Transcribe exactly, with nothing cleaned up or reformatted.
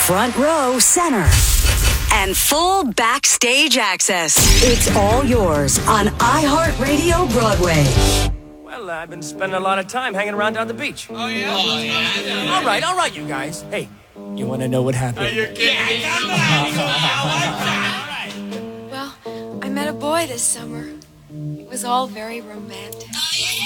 front row center, and full backstage access. It's all yours on iHeartRadio Broadway. Well, uh, I've been spending a lot of time hanging around down the beach. Oh, yeah? Oh, yeah. All right, all right, you guys. Hey, you want to know what happened? Are you kidding? Come on. Well, I met a boy this summer. It was all very romantic. Oh, yeah.